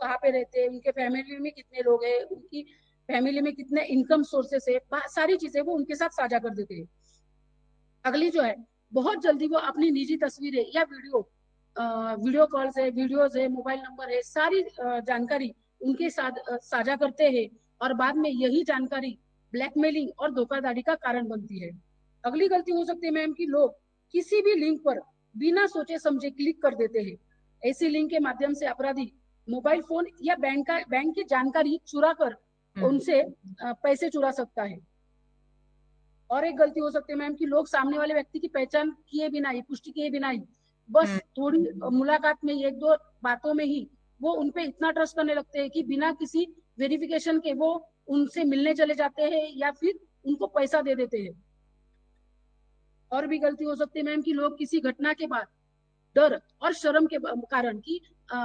कहाँ पे रहते हैं, उनके फैमिली में कितने लोग हैं, उनकी फैमिली में कितने इनकम सोर्सेस है, सारी चीजें वो उनके साथ साझा कर देते हैं। अगली जो है, बहुत जल्दी वो अपनी निजी तस्वीरें या वीडियो कॉल्स है, वीडियोज है, मोबाइल नंबर है, सारी जानकारी उनके साथ साझा करते हैं, और बाद में यही जानकारी ब्लैकमेलिंग और धोखाधड़ी का कारण बनती है। अगली गलती हो सकती है मैम कि लोग किसी भी लिंक पर बिना सोचे समझे क्लिक कर देते हैं। ऐसी लिंक के माध्यम से अपराधी मोबाइल फोन या बैंक की जानकारी चुरा कर उनसे पैसे चुरा सकता है। और एक गलती हो सकती है मैम कि लोग सामने वाले व्यक्ति की पहचान किए बिना ही, पुष्टि किए बिना ही, बस थोड़ी मुलाकात में, एक दो बातों में ही वो उनपे इतना ट्रस्ट करने लगते हैं कि बिना किसी वेरिफिकेशन के वो उनसे मिलने चले जाते हैं या फिर उनको पैसा दे देते हैं। और भी गलती हो सकती है मैम कि लोग किसी घटना के बाद डर और शर्म के कारण की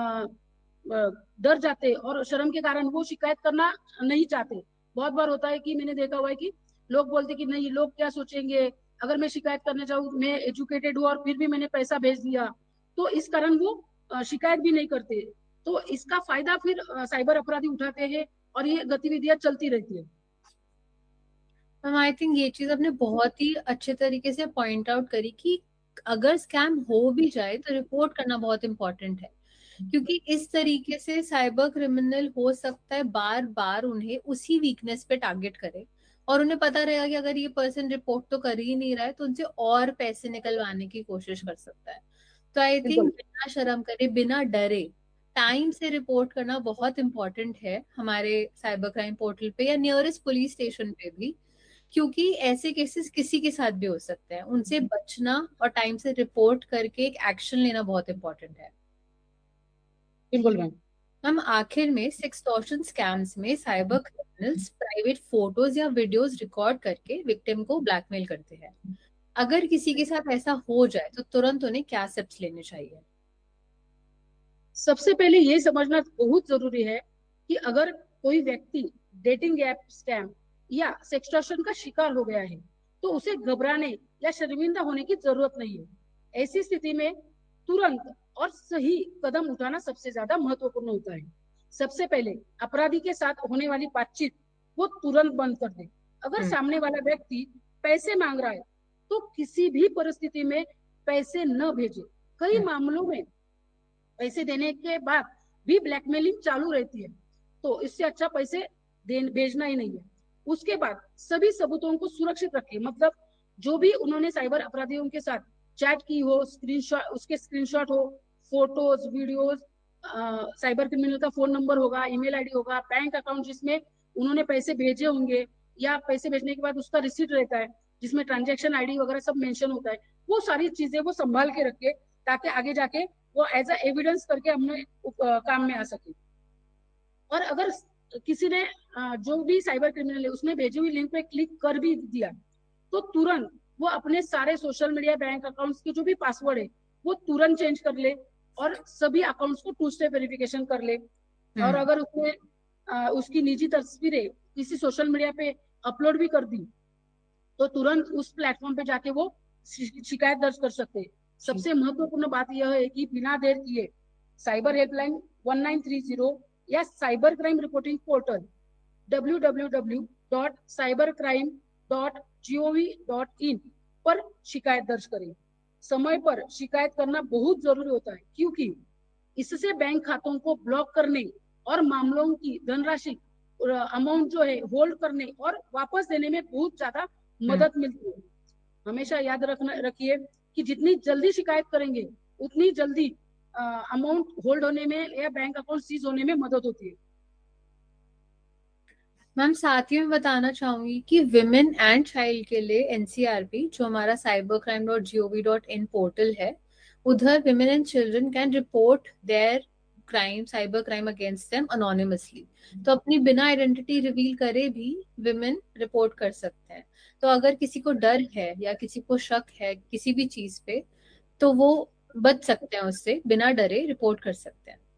डर जाते और शर्म के कारण वो शिकायत करना नहीं चाहते। बहुत बार होता है कि मैंने देखा हुआ है कि लोग बोलते कि नहीं, लोग क्या सोचेंगे अगर मैं शिकायत करने जाऊँ, मैं एजुकेटेड हूँ और फिर भी मैंने पैसा भेज दिया, तो इस कारण वो शिकायत भी नहीं करते। तो इसका फायदा फिर साइबर अपराधी उठाते हैं और ये गतिविधियां चलती रहती है। आई थिंक ये चीज आपने बहुत ही अच्छे तरीके से पॉइंट आउट करी कि अगर स्कैम हो भी जाए तो रिपोर्ट करना बहुत इंपॉर्टेंट है, क्योंकि इस तरीके से साइबर क्रिमिनल हो सकता है बार बार उन्हें उसी वीकनेस पे टारगेट करे, और उन्हें पता रहेगा कि अगर ये पर्सन रिपोर्ट तो कर ही नहीं रहा है तो उनसे और पैसे निकलवाने की कोशिश कर सकता है। तो आई थिंक बिल्कुल बिना शर्म करे, बिना डरे, टाइम से रिपोर्ट करना बहुत इंपॉर्टेंट है हमारे साइबर क्राइम पोर्टल पे या नियरेस्ट पुलिस स्टेशन पे भी, क्योंकि ऐसे केसेस किसी के साथ भी हो सकते हैं। उनसे बचना और टाइम से रिपोर्ट करके एक एक्शन लेना बहुत इंपॉर्टेंट है। बिल्कुल मैम। हम आखिर में सेक्सटॉर्शन स्कैम्स में साइबर क्रिमिनल्स प्राइवेट फोटोज या वीडियोस रिकॉर्ड करके विक्टिम को ब्लैकमेल करते हैं। अगर किसी के साथ ऐसा हो जाए तो तुरंत उन्हें क्या स्टेप्स लेने चाहिए? सबसे पहले ये समझना बहुत जरूरी है कि अगर कोई व्यक्ति डेटिंग ऐप स्कैम या सेक्सटॉर्शन का शिकार हो गया है तो उसे घबराने या शर्मिंदा होने की जरूरत नहीं है। ऐसी स्थिति में तुरंत और सही कदम उठाना सबसे ज्यादा महत्वपूर्ण होता है। सबसे पहले अपराधी के साथ होने वाली बातचीत वो तुरंत बंद कर दे। अगर सामने वाला व्यक्ति पैसे मांग रहा है तो किसी भी परिस्थिति में पैसे न भेजे। कई मामलों में पैसे देने के बाद भी ब्लैकमेलिंग चालू रहती है, तो इससे अच्छा पैसे भेजना ही नहीं है। उसके बाद सभी सबूतों को सुरक्षित रखें, मतलब जो भी उन्होंने साइबर अपराधियों के साथ चैट की हो, स्क्रीनशॉट, उसके स्क्रीनशॉट हो, फोटोज, वीडियोज, साइबर क्रिमिनल का फोन नंबर होगा, ईमेल आईडी होगा, बैंक अकाउंट जिसमें उन्होंने पैसे भेजे होंगे, या पैसे भेजने के बाद उसका रिसीट रहता है जिसमें ट्रांजेक्शन आईडी वगैरह सब मेंशन होता है, वो सारी चीजें वो संभाल के रखे ताकि आगे जाके वो एज अ एविडेंस करके हमने काम में आ सके। और अगर किसी ने जो भी साइबर क्रिमिनल है उसने भेजी हुई लिंक पे क्लिक कर भी दिया तो तुरंत वो अपने सारे सोशल मीडिया, बैंक अकाउंट्स के जो भी पासवर्ड है वो तुरंत चेंज कर ले और सभी अकाउंट्स को टू स्टेप वेरिफिकेशन कर ले। और अगर उसने उसकी निजी तस्वीरें किसी सोशल मीडिया पे अपलोड भी कर दी तो तुरंत उस प्लेटफॉर्म पे जाके वो शिकायत दर्ज कर सकते हैं। सबसे महत्वपूर्ण बात यह है कि बिना देर किए साइबर हेल्पलाइन 1930 या cyber crime reporting portal www.cybercrime.gov.in पर शिकायत दर्ज करें। समय पर शिकायत करना बहुत जरूरी होता है क्योंकि इससे बैंक खातों को ब्लॉक करने और मामलों की धनराशि अमाउंट जो है होल्ड करने और वापस देने में बहुत ज्यादा मदद मिलती है। हमेशा याद रखिए कि जितनी जल्दी शिकायत करेंगे उतनी जल्दी अमाउंट होल्ड होने में या बैंक अकाउंट सीज होने में मदद होती है। मैम साथ ही में बताना चाहूंगी कि विमेन एंड चाइल्ड के लिए एनसीआरपी, जो हमारा cybercrime.gov.in पोर्टल है, उधर women and children can report there crime, cyber crime against them anonymously. तो अपनी बिना आइडेंटिटी रिवील करे भी विमेन रिपोर्ट कर सकते हैं। तो अगर किसी को डर है या किसी को शक है किसी भी चीज पे, तो वो बच सकते हैं, उससे बिना डरे रिपोर्ट कर सकते हैं।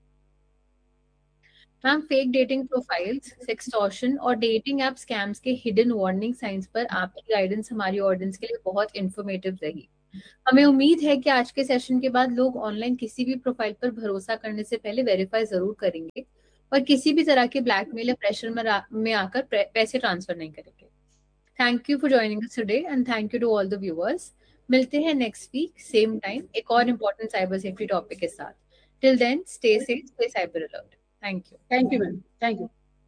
Ma'am fake dating profiles, sextortion और डेटिंग ऐप स्कैम्स के हिडन वार्निंग साइंस पर आपकी गाइडेंस हमारी ऑडियंस के लिए बहुत इंफॉर्मेटिव रही। हमें उम्मीद है कि आज के सेशन के बाद लोग ऑनलाइन किसी भी प्रोफाइल पर भरोसा करने से पहले वेरीफाई जरूर करेंगे और किसी भी तरह के ब्लैकमेल या प्रेशर में आकर पैसे ट्रांसफर नहीं करेंगे। Thank you for joining us today and thank you to all the viewers. मिलते हैं नेक्स्ट वीक सेम टाइम एक और इम्पोर्टेंट साइबर सेफ्टी टॉपिक के साथ। Till then stay safe, stay cyber alert. Thank you. Thank you ma'am, thank you.